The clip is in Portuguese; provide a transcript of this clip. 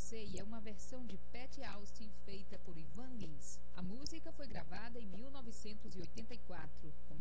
Say é uma versão de Pat Austin feita por Ivan Lins. A música foi gravada em 1984, com